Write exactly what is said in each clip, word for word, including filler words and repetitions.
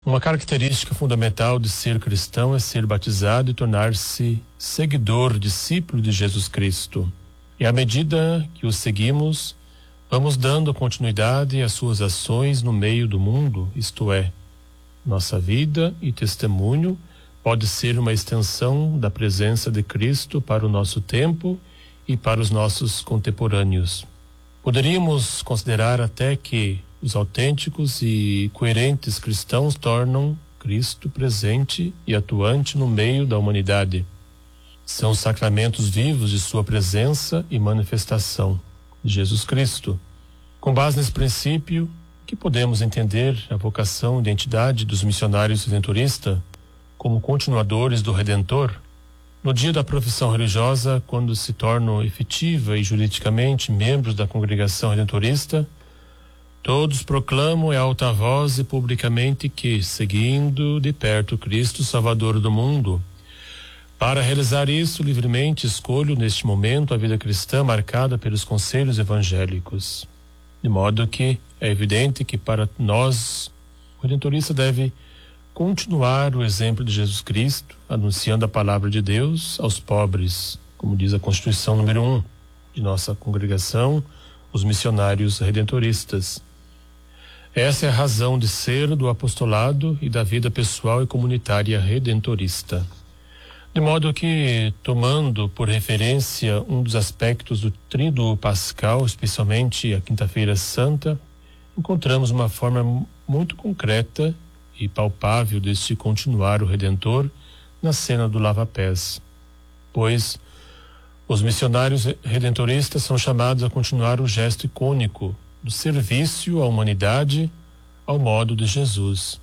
Uma característica fundamental de ser cristão é ser batizado e tornar-se seguidor, discípulo de Jesus Cristo. E à medida que o seguimos, vamos dando continuidade às suas ações no meio do mundo, isto é, nossa vida e testemunho pode ser uma extensão da presença de Cristo para o nosso tempo e para os nossos contemporâneos. Poderíamos considerar até que os autênticos e coerentes cristãos tornam Cristo presente e atuante no meio da humanidade. São os sacramentos vivos de sua presença e manifestação, de Jesus Cristo. Com base nesse princípio, que podemos entender a vocação e identidade dos missionários redentoristas como continuadores do Redentor. No dia da profissão religiosa, quando se tornam efetiva e juridicamente membros da congregação redentorista, todos proclamam em alta voz e publicamente que, seguindo de perto Cristo, Salvador do mundo, para realizar isso livremente, escolho neste momento a vida cristã marcada pelos conselhos evangélicos. De modo que é evidente que para nós, o redentorista deve continuar o exemplo de Jesus Cristo, anunciando a palavra de Deus aos pobres, como diz a Constituição número um de nossa congregação, os missionários redentoristas. Essa é a razão de ser do apostolado e da vida pessoal e comunitária redentorista. De modo que, tomando por referência um dos aspectos do tríduo pascal, especialmente a Quinta-feira Santa, encontramos uma forma muito concreta e palpável de se continuar o Redentor na cena do lava-pés. Pois os missionários redentoristas são chamados a continuar o gesto icônico do serviço à humanidade ao modo de Jesus.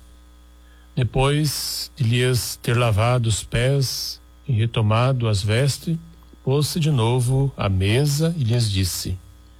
Depois de lhes ter lavado os pés e retomado as vestes, pôs-se de novo à mesa e lhes disse: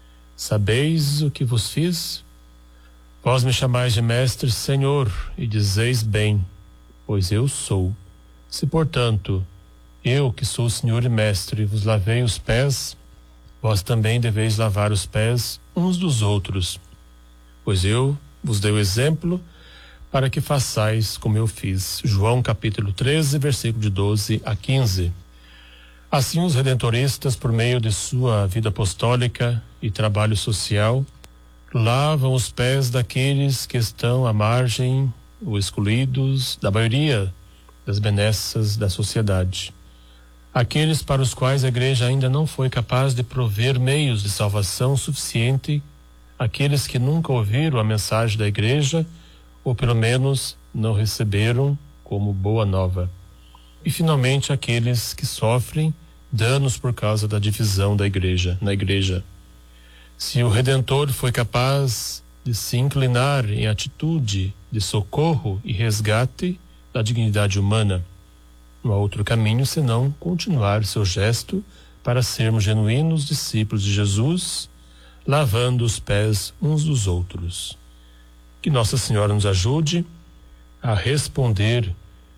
Sabeis o que vos fiz? Vós me chamais de mestre, Senhor, e dizeis bem, pois eu sou. Se, portanto, eu, que sou Senhor e Mestre, vos lavei os pés, vós também deveis lavar os pés uns dos outros, pois eu vos dei o exemplo para que façais como eu fiz. João capítulo treze, versículo de doze a quinze. Assim os redentoristas, por meio de sua vida apostólica e trabalho social, lavam os pés daqueles que estão à margem ou excluídos da maioria das benesses da sociedade. Aqueles para os quais a igreja ainda não foi capaz de prover meios de salvação suficiente, aqueles que nunca ouviram a mensagem da igreja, ou pelo menos não receberam como boa nova. E finalmente aqueles que sofrem danos por causa da divisão da igreja, na igreja. Se o Redentor foi capaz de se inclinar em atitude de socorro e resgate da dignidade humana, não há outro caminho senão continuar seu gesto para sermos genuínos discípulos de Jesus, lavando os pés uns dos outros. Que Nossa Senhora nos ajude a responder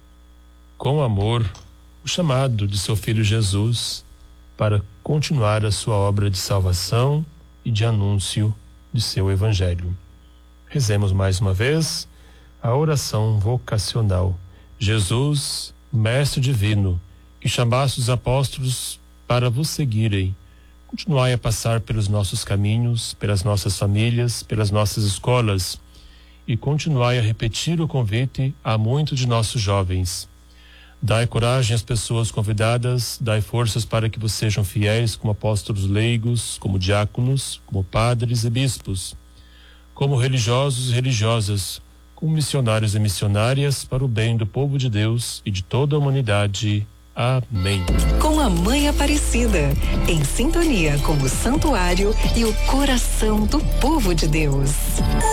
com amor o chamado de seu Filho Jesus para continuar a sua obra de salvação e de anúncio de seu Evangelho. Rezemos mais uma vez a oração vocacional. Jesus, Mestre Divino, que chamaste os apóstolos para vos seguirem, continuai a passar pelos nossos caminhos, pelas nossas famílias, pelas nossas escolas, e continuai a repetir o convite a muitos de nossos jovens. Dai coragem às pessoas convidadas, dai forças para que vos sejam fiéis como apóstolos leigos, como diáconos, como padres e bispos, como religiosos e religiosas, como missionários e missionárias para o bem do povo de Deus e de toda a humanidade. Amém. Com a Mãe Aparecida, em sintonia com o santuário e o coração do povo de Deus.